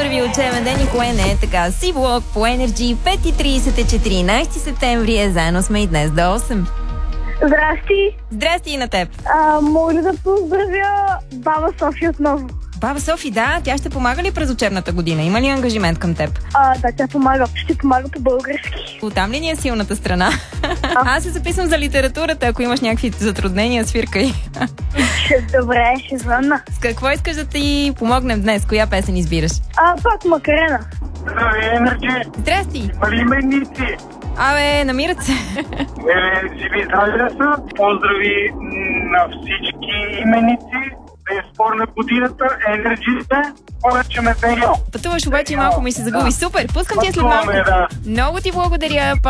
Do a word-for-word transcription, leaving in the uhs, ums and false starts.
първи учебен ден и кое не е така. Си блок по Energy, пет и трийсет е, четиринайсети септември е, заедно сме и днес до осем. Здрасти! Здрасти и на теб. А, мога да поздравя баба Софи отново. Баба Софи, да, тя ще помага ли през учебната година? Има ли ангажимент към теб? А, да, тя помага. Ще помага по български. Оттам ли ни е силната страна? А? Аз се записвам за литературата, ако имаш някакви затруднения, свиркай. Добре, ще звънна. С какво искаш да ти помогнем днес? Коя песен избираш? А, пак Макарена. Здравей, Енерджи! Здрасти! Има ли именици? Абе, намират се. Е, живи здрави да са. Поздрави на всички именици. Безспорна годината, Енерджите. Повече ме бейо. Пътуваш обаче и малко ми се загуби. Супер, пускам ти я след малко. Да. Много ти благодаря.